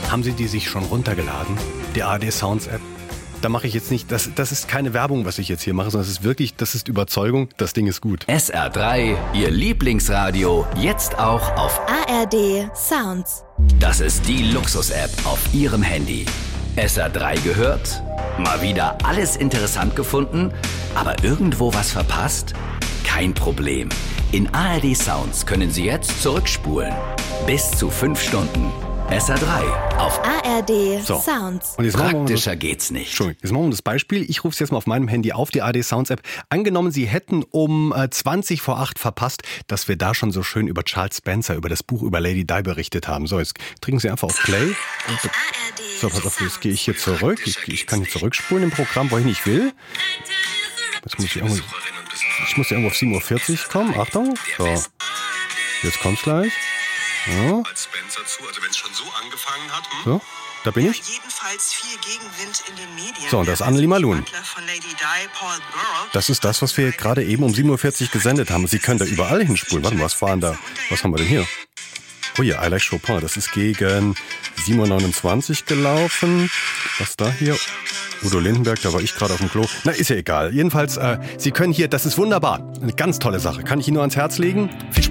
Haben Sie die sich schon runtergeladen? Die ARD Sounds App? Da mache ich jetzt nicht, das ist keine Werbung, was ich jetzt hier mache, sondern es ist wirklich, das ist Überzeugung, das Ding ist gut. SR3, Ihr Lieblingsradio, jetzt auch auf ARD Sounds. Das ist die Luxus-App auf Ihrem Handy. SR3 gehört? Mal wieder alles interessant gefunden, aber irgendwo was verpasst? Kein Problem. In ARD Sounds können Sie jetzt zurückspulen. Bis zu 5 Stunden. SR3 auf ARD Sounds. Und jetzt praktischer geht's nicht. Entschuldigung, jetzt machen wir das Beispiel. Ich rufe es jetzt mal auf meinem Handy auf, die ARD Sounds App. Angenommen, Sie hätten um 20 vor 8 verpasst, dass wir da schon so schön über Charles Spencer, über das Buch über Lady Di berichtet haben. So, jetzt drücken Sie einfach auf Play. So, pass auf, jetzt gehe ich hier zurück. Ich kann hier zurückspulen im Programm, wo ich nicht will. Jetzt muss ich irgendwo auf 7.40 Uhr kommen. Achtung. So, jetzt kommt's gleich. Ja. Als Spencer zu, also wenn es schon so angefangen hat. So, da bin ich. Jedenfalls viel Gegenwind in den Medien. So, und das ist Anneli Malun. Das ist das, was wir gerade eben um 7.40 Uhr gesendet haben. Sie können da überall hinspulen. Warte mal, was fahren da? Was haben wir denn hier? Oh ja, I Like Chopin. Das ist gegen 7.29 Uhr gelaufen. Was da hier? Udo Lindenberg, da war ich gerade auf dem Klo. Na, ist ja egal. Jedenfalls, Sie können hier, das ist wunderbar. Eine ganz tolle Sache. Kann ich Ihnen nur ans Herz legen. Viel Spaß.